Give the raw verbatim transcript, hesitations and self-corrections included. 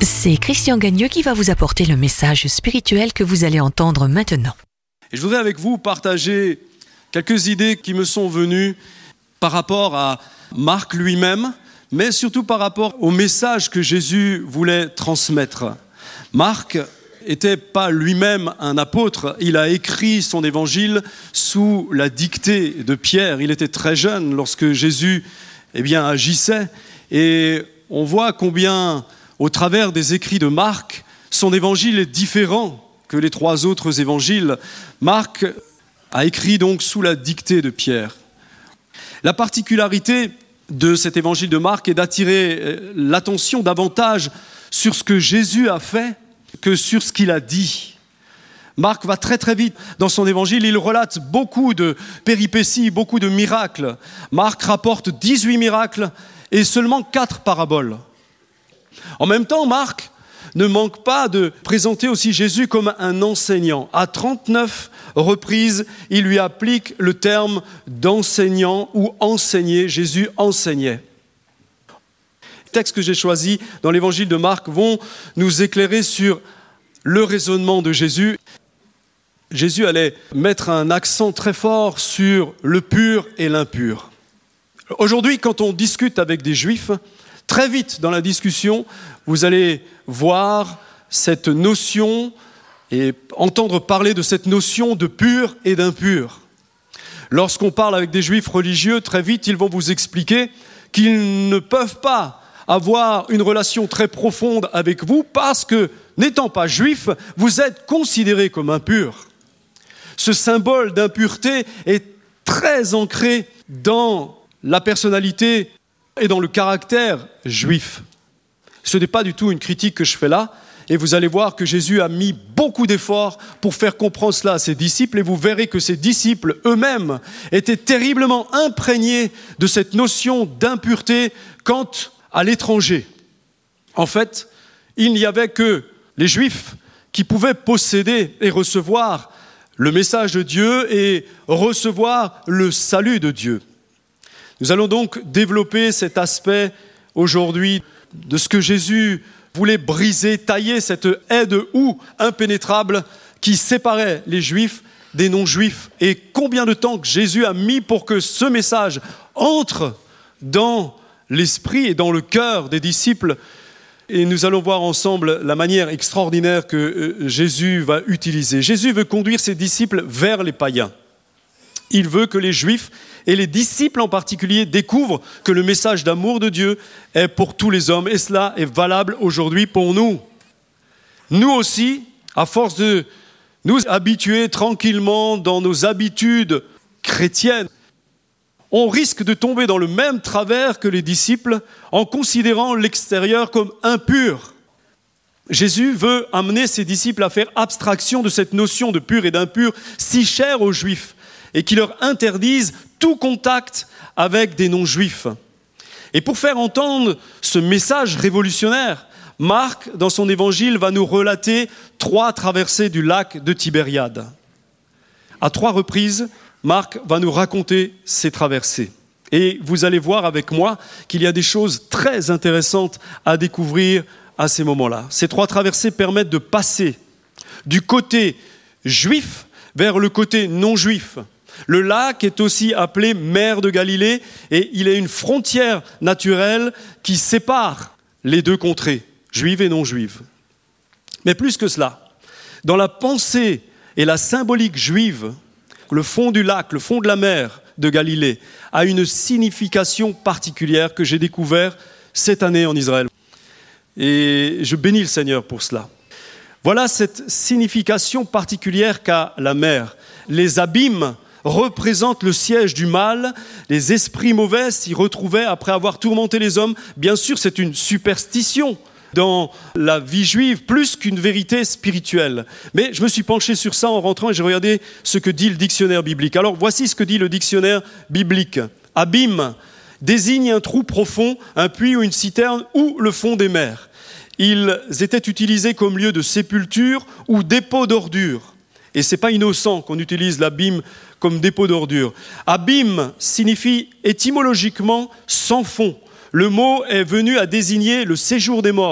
C'est Christian Gagneux qui va vous apporter le message spirituel que vous allez entendre maintenant. Et je voudrais avec vous partager quelques idées qui me sont venues par rapport à Marc lui-même, mais surtout par rapport au message que Jésus voulait transmettre. Marc n'était pas lui-même un apôtre, il a écrit son évangile sous la dictée de Pierre. Il était très jeune lorsque Jésus eh bien, agissait, et on voit combien, au travers des écrits de Marc, son évangile est différent que les trois autres évangiles. Marc a écrit donc sous la dictée de Pierre. La particularité de cet évangile de Marc est d'attirer l'attention davantage sur ce que Jésus a fait que sur ce qu'il a dit. Marc va très très vite dans son évangile, il relate beaucoup de péripéties, beaucoup de miracles. Marc rapporte dix-huit miracles et seulement quatre paraboles. En même temps, Marc ne manque pas de présenter aussi Jésus comme un enseignant. À trente-neuf reprises, il lui applique le terme d'enseignant ou enseigner. Jésus enseignait. Les textes que j'ai choisis dans l'évangile de Marc vont nous éclairer sur le raisonnement de Jésus. Jésus allait mettre un accent très fort sur le pur et l'impur. Aujourd'hui, quand on discute avec des Juifs, très vite dans la discussion, vous allez voir cette notion et entendre parler de cette notion de pur et d'impur. Lorsqu'on parle avec des Juifs religieux, très vite, ils vont vous expliquer qu'ils ne peuvent pas avoir une relation très profonde avec vous parce que, n'étant pas juifs, vous êtes considérés comme impurs. Ce symbole d'impureté est très ancré dans la personnalité et dans le caractère juif. Ce n'est pas du tout une critique que je fais là, et vous allez voir que Jésus a mis beaucoup d'efforts pour faire comprendre cela à ses disciples, et vous verrez que ses disciples eux-mêmes étaient terriblement imprégnés de cette notion d'impureté quant à l'étranger. En fait, il n'y avait que les Juifs qui pouvaient posséder et recevoir le message de Dieu et recevoir le salut de Dieu. Nous allons donc développer cet aspect aujourd'hui de ce que Jésus voulait briser, tailler cette haie de houx impénétrable qui séparait les Juifs des non-Juifs. Et combien de temps que Jésus a mis pour que ce message entre dans l'esprit et dans le cœur des disciples. Et nous allons voir ensemble la manière extraordinaire que Jésus va utiliser. Jésus veut conduire ses disciples vers les païens. Il veut que les Juifs et les disciples en particulier découvrent que le message d'amour de Dieu est pour tous les hommes. Et cela est valable aujourd'hui pour nous. Nous aussi, à force de nous habituer tranquillement dans nos habitudes chrétiennes, on risque de tomber dans le même travers que les disciples en considérant l'extérieur comme impur. Jésus veut amener ses disciples à faire abstraction de cette notion de pur et d'impur si chère aux Juifs et qui leur interdise tout contact avec des non-Juifs. Et pour faire entendre ce message révolutionnaire, Marc, dans son évangile, va nous relater trois traversées du lac de Tibériade. À trois reprises, Marc va nous raconter ces traversées. Et vous allez voir avec moi qu'il y a des choses très intéressantes à découvrir à ces moments-là. Ces trois traversées permettent de passer du côté juif vers le côté non-juif. Le lac est aussi appelé mer de Galilée et il est une frontière naturelle qui sépare les deux contrées, juives et non-juives. Mais plus que cela, dans la pensée et la symbolique juive, le fond du lac, le fond de la mer de Galilée a une signification particulière que j'ai découvert cette année en Israël. Et je bénis le Seigneur pour cela. Voilà cette signification particulière qu'a la mer. Les abîmes représentent le siège du mal. Les esprits mauvais s'y retrouvaient après avoir tourmenté les hommes. Bien sûr, c'est une superstition dans la vie juive, plus qu'une vérité spirituelle. Mais je me suis penché sur ça en rentrant et j'ai regardé ce que dit le dictionnaire biblique. Alors voici ce que dit le dictionnaire biblique. Abîme désigne un trou profond, un puits ou une citerne ou le fond des mers. Ils étaient utilisés comme lieu de sépulture ou dépôt d'ordures. Et ce n'est pas innocent qu'on utilise l'abîme comme dépôt d'ordures. Abîme signifie étymologiquement sans fond. Le mot est venu à désigner le séjour des morts.